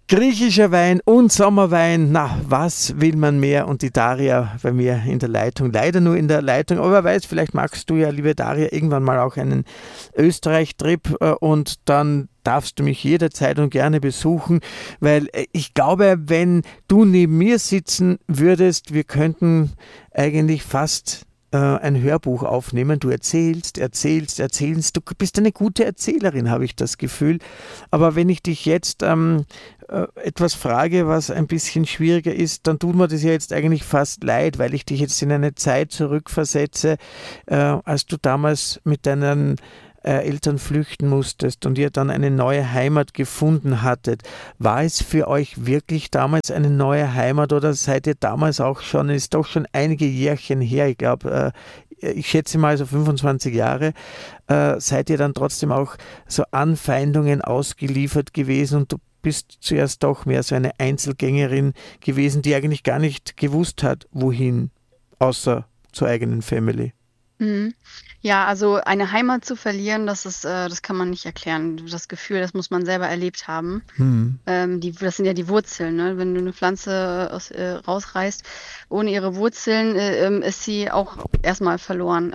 Griechischer Wein und Sommerwein, na, was will man mehr? Und die Daria bei mir in der Leitung, leider nur in der Leitung, aber wer weiß, vielleicht magst du ja, liebe Daria, irgendwann mal auch einen Österreich-Trip und dann darfst du mich jederzeit und gerne besuchen, weil ich glaube, wenn du neben mir sitzen würdest, wir könnten eigentlich fast ein Hörbuch aufnehmen. Du erzählst. Du bist eine gute Erzählerin, habe ich das Gefühl. Aber wenn ich dich jetzt etwas frage, was ein bisschen schwieriger ist, dann tut mir das ja jetzt eigentlich fast leid, weil ich dich jetzt in eine Zeit zurückversetze, als du damals mit deinen Eltern flüchten musstest und ihr dann eine neue Heimat gefunden hattet. War es für euch wirklich damals eine neue Heimat oder seid ihr damals auch schon, ist doch schon einige Jährchen her, ich glaube, ich schätze mal so 25 Jahre, seid ihr dann trotzdem auch so Anfeindungen ausgeliefert gewesen und du bist zuerst doch mehr so eine Einzelgängerin gewesen, die eigentlich gar nicht gewusst hat, wohin, außer zur eigenen Family. Mhm. Ja, also eine Heimat zu verlieren, das kann man nicht erklären. Das Gefühl, das muss man selber erlebt haben. Hm. Das sind ja die Wurzeln, ne? Wenn du eine Pflanze rausreißt, ohne ihre Wurzeln, ist sie auch erstmal verloren.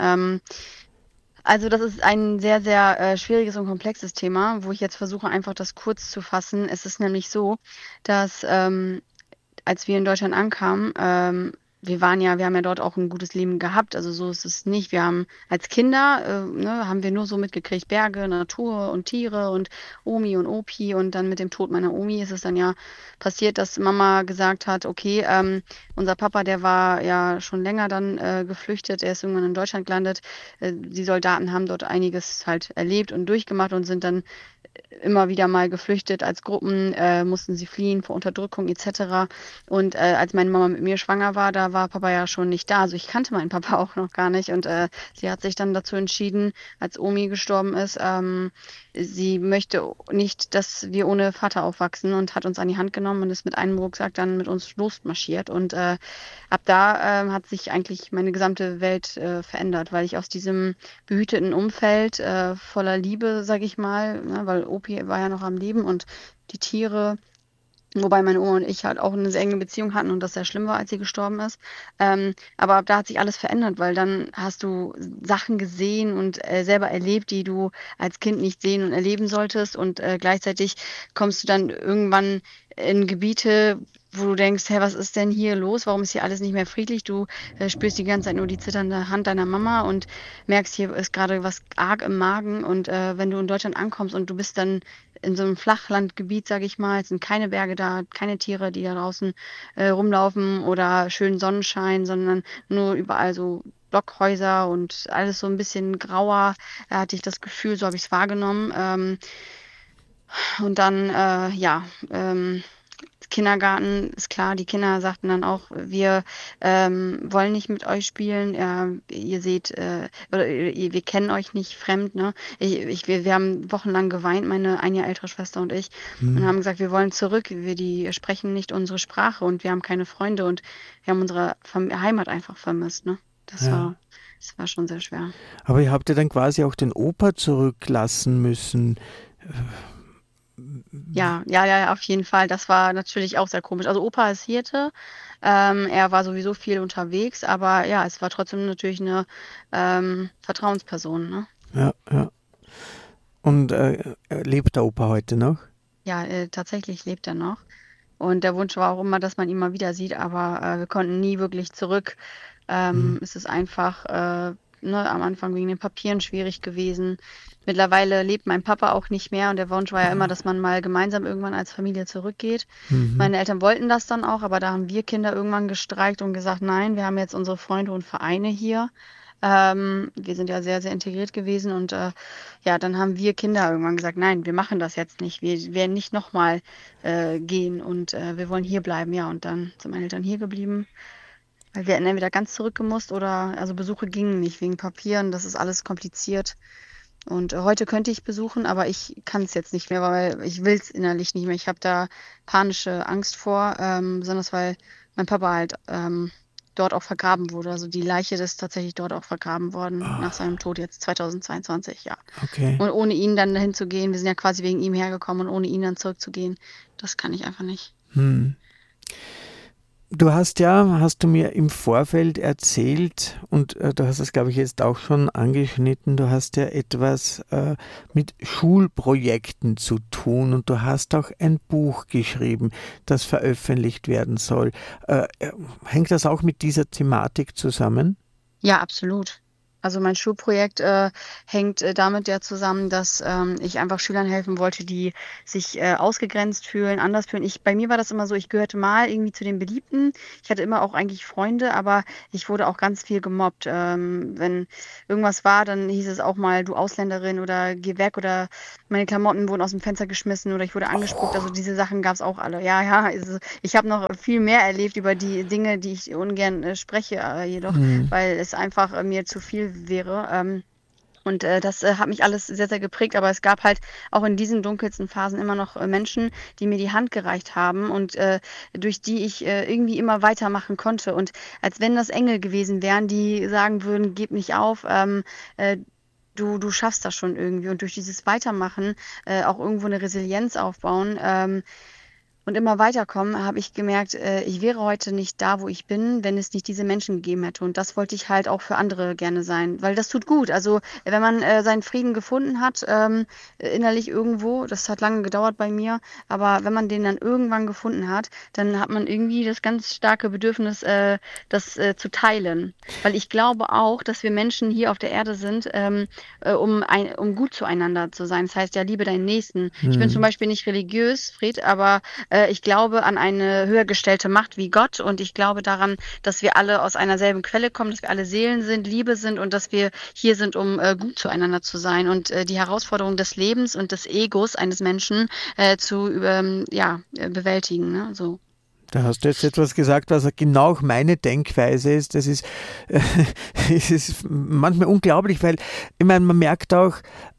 Also das ist ein sehr, sehr schwieriges und komplexes Thema, wo ich jetzt versuche, einfach das kurz zu fassen. Es ist nämlich so, dass als wir in Deutschland ankamen, wir haben ja dort auch ein gutes Leben gehabt, also so ist es nicht. Wir haben als Kinder, ne, haben wir nur so mitgekriegt, Berge, Natur und Tiere und Omi und Opi und dann mit dem Tod meiner Omi ist es dann ja passiert, dass Mama gesagt hat, okay, unser Papa, der war ja schon länger dann geflüchtet, er ist irgendwann in Deutschland gelandet. Die Soldaten haben dort einiges halt erlebt und durchgemacht und sind dann immer wieder mal geflüchtet als Gruppen, mussten sie fliehen vor Unterdrückung etc. Und als meine Mama mit mir schwanger war, da war Papa ja schon nicht da. Also ich kannte meinen Papa auch noch gar nicht. Und sie hat sich dann dazu entschieden, als Omi gestorben ist, sie möchte nicht, dass wir ohne Vater aufwachsen und hat uns an die Hand genommen und ist mit einem Rucksack dann mit uns losmarschiert. Und ab da hat sich eigentlich meine gesamte Welt verändert, weil ich aus diesem behüteten Umfeld voller Liebe, sage ich mal, ne, weil Opi war ja noch am Leben und die Tiere, wobei meine Oma und ich halt auch eine sehr enge Beziehung hatten und das sehr schlimm war, als sie gestorben ist. Aber ab da hat sich alles verändert, weil dann hast du Sachen gesehen und selber erlebt, die du als Kind nicht sehen und erleben solltest. Und gleichzeitig kommst du dann irgendwann in Gebiete, wo du denkst, hey, was ist denn hier los? Warum ist hier alles nicht mehr friedlich? Du spürst die ganze Zeit nur die zitternde Hand deiner Mama und merkst, hier ist gerade was arg im Magen. Und wenn du in Deutschland ankommst und du bist dann in so einem Flachlandgebiet, sage ich mal, es sind keine Berge da, keine Tiere, die da draußen rumlaufen oder schön Sonnenschein, sondern nur überall so Blockhäuser und alles so ein bisschen grauer. Da hatte ich das Gefühl, so habe ich es wahrgenommen. Und dann, ja, Kindergarten ist klar, die Kinder sagten dann auch, wir wollen nicht mit euch spielen, ihr seht, wir kennen euch nicht fremd, ne? Wir haben wochenlang geweint, meine ein Jahr ältere Schwester und ich, und Hm. haben gesagt, wir wollen zurück, die sprechen nicht unsere Sprache und wir haben keine Freunde und wir haben unsere Heimat einfach vermisst, ne? Ja. Das war schon sehr schwer. Aber ihr habt ja dann quasi auch den Opa zurücklassen müssen. Ja, ja, ja, ja, auf jeden Fall. Das war natürlich auch sehr komisch. Also Opa ist Hirte, er war sowieso viel unterwegs, aber ja, es war trotzdem natürlich eine Vertrauensperson, ne? Ja, ja. Und lebt der Opa heute noch? Ja, tatsächlich lebt er noch. Und der Wunsch war auch immer, dass man ihn mal wieder sieht, aber wir konnten nie wirklich zurück. Hm. Es ist einfach ne, am Anfang wegen den Papieren schwierig gewesen. Mittlerweile lebt mein Papa auch nicht mehr und der Wunsch war ja immer, dass man mal gemeinsam irgendwann als Familie zurückgeht. Mhm. Meine Eltern wollten das dann auch, aber da haben wir Kinder irgendwann gestreikt und gesagt, nein, wir haben jetzt unsere Freunde und Vereine hier. Wir sind ja sehr, sehr integriert gewesen und ja, dann haben wir Kinder irgendwann gesagt, nein, wir machen das jetzt nicht. Wir werden nicht nochmal gehen und wir wollen hier bleiben. Ja, und dann sind meine Eltern hier geblieben, weil wir hätten entweder ganz zurückgemusst oder, also Besuche gingen nicht wegen Papieren. Das ist alles kompliziert. Und heute könnte ich besuchen, aber ich kann es jetzt nicht mehr, weil ich will es innerlich nicht mehr. Ich habe da panische Angst vor, besonders weil mein Papa halt dort auch vergraben wurde. Also die Leiche ist tatsächlich dort auch vergraben worden, nach Ah, seinem Tod jetzt 2022, ja. okay. Und ohne ihn dann dahin zu gehen, wir sind ja quasi wegen ihm hergekommen und ohne ihn dann zurückzugehen, das kann ich einfach nicht. Hm. Du hast du mir im Vorfeld erzählt, und du hast es, glaube ich, jetzt auch schon angeschnitten, du hast ja etwas mit Schulprojekten zu tun und du hast auch ein Buch geschrieben, das veröffentlicht werden soll. Hängt das auch mit dieser Thematik zusammen? Ja, absolut. Also mein Schulprojekt hängt damit ja zusammen, dass ich einfach Schülern helfen wollte, die sich ausgegrenzt fühlen, anders fühlen. Bei mir war das immer so, ich gehörte mal irgendwie zu den Beliebten. Ich hatte immer auch eigentlich Freunde, aber ich wurde auch ganz viel gemobbt. Wenn irgendwas war, dann hieß es auch mal, du Ausländerin oder geh weg oder meine Klamotten wurden aus dem Fenster geschmissen oder ich wurde angespuckt. Also diese Sachen gab es auch alle. Ja, ja, also ich habe noch viel mehr erlebt über die Dinge, die ich ungern spreche, jedoch Hm. weil es einfach mir zu viel wäre. Und das hat mich alles sehr, sehr geprägt. Aber es gab halt auch in diesen dunkelsten Phasen immer noch Menschen, die mir die Hand gereicht haben und durch die ich irgendwie immer weitermachen konnte. Und als wenn das Engel gewesen wären, die sagen würden, gib nicht auf. Äh, du schaffst das schon irgendwie. Und durch dieses Weitermachen auch irgendwo eine Resilienz aufbauen. Und immer weiterkommen, habe ich gemerkt, ich wäre heute nicht da, wo ich bin, wenn es nicht diese Menschen gegeben hätte. Und das wollte ich halt auch für andere gerne sein, weil das tut gut. Also wenn man seinen Frieden gefunden hat, innerlich irgendwo, das hat lange gedauert bei mir, aber wenn man den dann irgendwann gefunden hat, dann hat man irgendwie das ganz starke Bedürfnis, das zu teilen. Weil ich glaube auch, dass wir Menschen hier auf der Erde sind, um gut zueinander zu sein. Das heißt ja, liebe deinen Nächsten. Ich bin zum Hm. Beispiel nicht religiös, Fred, aber ich glaube an eine höher gestellte Macht wie Gott und ich glaube daran, dass wir alle aus einer selben Quelle kommen, dass wir alle Seelen sind, Liebe sind und dass wir hier sind, um gut zueinander zu sein und die Herausforderung des Lebens und des Egos eines Menschen bewältigen. Ne? So. Da hast du jetzt etwas gesagt, was genau auch meine Denkweise ist. Äh, es ist manchmal unglaublich, weil ich meine, man merkt auch,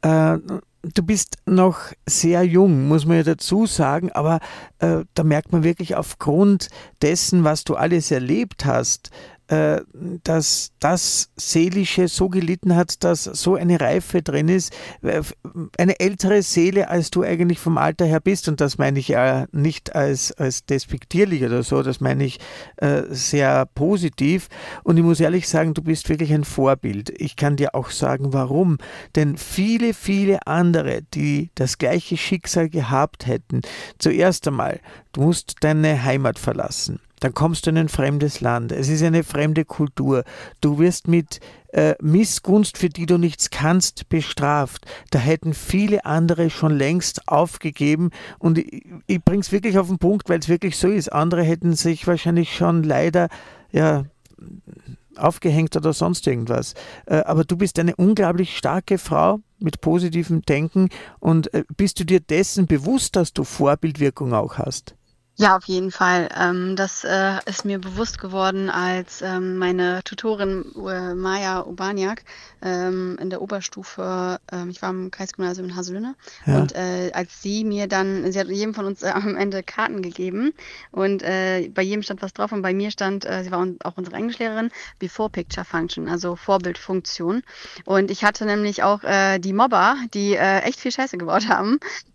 du bist noch sehr jung, muss man ja dazu sagen, aber da merkt man wirklich aufgrund dessen, was du alles erlebt hast, äh, dass das Seelische so gelitten hat, dass so eine Reife drin ist, eine ältere Seele, als du eigentlich vom Alter her bist. Und das meine ich ja nicht als despektierlich oder so, das meine ich sehr positiv. Und ich muss ehrlich sagen, du bist wirklich ein Vorbild. Ich kann dir auch sagen, warum. Denn viele, viele andere, die das gleiche Schicksal gehabt hätten, zuerst einmal, du musst deine Heimat verlassen. Dann kommst du in ein fremdes Land. Es ist eine fremde Kultur. Du wirst mit Missgunst, für die du nichts kannst, bestraft. Da hätten viele andere schon längst aufgegeben. Und ich bringe es wirklich auf den Punkt, weil es wirklich so ist. Andere hätten sich wahrscheinlich schon leider ja, aufgehängt oder sonst irgendwas. Aber du bist eine unglaublich starke Frau mit positivem Denken. Und bist du dir dessen bewusst, dass du Vorbildwirkung auch hast? Ja, auf jeden Fall. Das ist mir bewusst geworden, als meine Tutorin Maja Urbaniak in der Oberstufe, ich war im Kreisgymnasium in Haselünne, Ja. und als sie hat jedem von uns am Ende Karten gegeben und bei jedem stand was drauf und bei mir stand, sie war auch unsere Englischlehrerin, Before Picture Function, also Vorbildfunktion. Und ich hatte nämlich auch die Mobber, die echt viel Scheiße gebaut haben,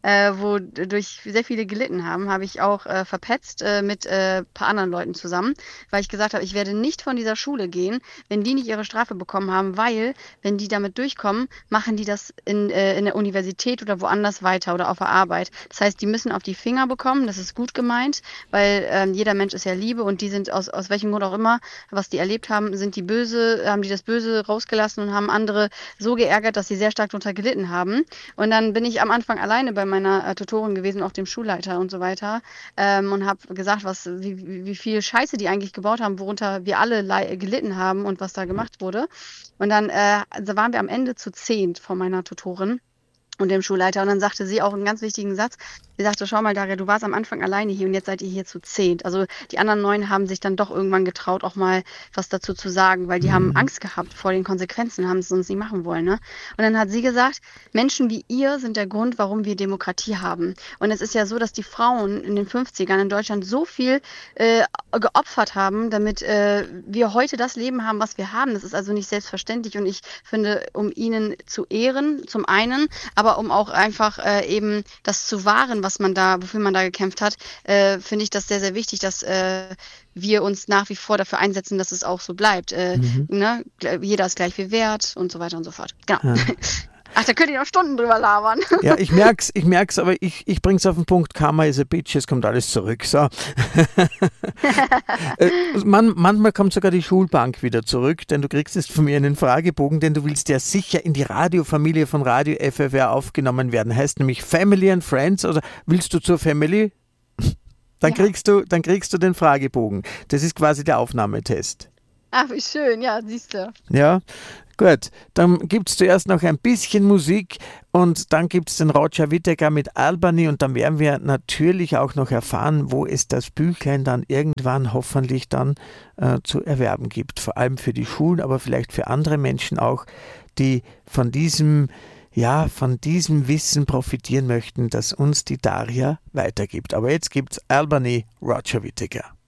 wodurch sehr viele gelitten haben, habe ich auch verpetzt mit ein paar anderen Leuten zusammen, weil ich gesagt habe, ich werde nicht von dieser Schule gehen, wenn die nicht ihre Strafe bekommen haben, weil, wenn die damit durchkommen, machen die das in der Universität oder woanders weiter oder auf der Arbeit. Das heißt, die müssen auf die Finger bekommen, das ist gut gemeint, weil jeder Mensch ist ja Liebe und die sind aus welchem Grund auch immer, was die erlebt haben, sind die böse, haben die das Böse rausgelassen und haben andere so geärgert, dass sie sehr stark darunter gelitten haben. Und dann bin ich am Anfang alleine bei meiner Tutorin gewesen, auch dem Schulleiter und so weiter, und habe gesagt, wie viel Scheiße die eigentlich gebaut haben, worunter wir alle gelitten haben und was da gemacht wurde. Und dann also waren wir am Ende zu 10 von meiner Tutorin und dem Schulleiter. Und dann sagte sie auch einen ganz wichtigen Satz. Sie sagte, schau mal, Daria, du warst am Anfang alleine hier und jetzt seid ihr hier zu 10. Also die anderen 9 haben sich dann doch irgendwann getraut, auch mal was dazu zu sagen, weil die haben Mhm. Angst gehabt vor den Konsequenzen, haben es sonst nicht machen wollen. Ne? Und dann hat sie gesagt, Menschen wie ihr sind der Grund, warum wir Demokratie haben. Und es ist ja so, dass die Frauen in den 50ern in Deutschland so viel geopfert haben, damit wir heute das Leben haben, was wir haben. Das ist also nicht selbstverständlich. Und ich finde, um ihnen zu ehren, zum einen, aber um auch einfach eben das zu wahren, wofür man da gekämpft hat, finde ich das sehr, sehr wichtig, dass wir uns nach wie vor dafür einsetzen, dass es auch so bleibt. Mhm. Ne? Jeder ist gleich viel wert und so weiter und so fort. Genau. Ja. Ach, da könnt ihr noch Stunden drüber labern. Ja, ich merk's, aber ich bring's auf den Punkt. Karma is a bitch, es kommt alles zurück. So. Manchmal kommt sogar die Schulbank wieder zurück, denn du kriegst jetzt von mir einen Fragebogen, denn du willst ja sicher in die Radiofamilie von Radio FFR aufgenommen werden. Heißt nämlich Family and Friends, oder willst du zur Family? Dann Ja. kriegst du den Fragebogen. Das ist quasi der Aufnahmetest. Ach, wie schön, ja, siehst du. Ja, gut. Dann gibt es zuerst noch ein bisschen Musik und dann gibt es den Roger Whittaker mit Albany und dann werden wir natürlich auch noch erfahren, wo es das Büchlein dann irgendwann hoffentlich dann zu erwerben gibt. Vor allem für die Schulen, aber vielleicht für andere Menschen auch, die von diesem Wissen profitieren möchten, das uns die Daria weitergibt. Aber jetzt gibt's Albany, Roger Whittaker.